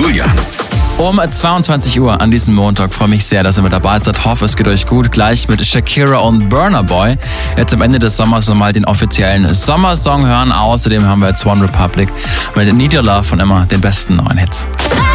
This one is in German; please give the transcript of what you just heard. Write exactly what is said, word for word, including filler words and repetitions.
Julian. Um zweiundzwanzig Uhr an diesem Montag freue mich sehr, dass ihr mit dabei seid. Hoffe, es geht euch gut. Gleich mit Shakira und Burna Boy. Jetzt am Ende des Sommers nochmal den offiziellen Sommersong hören. Außerdem haben wir jetzt One Republic mit Need Your Love und immer den besten neuen Hits.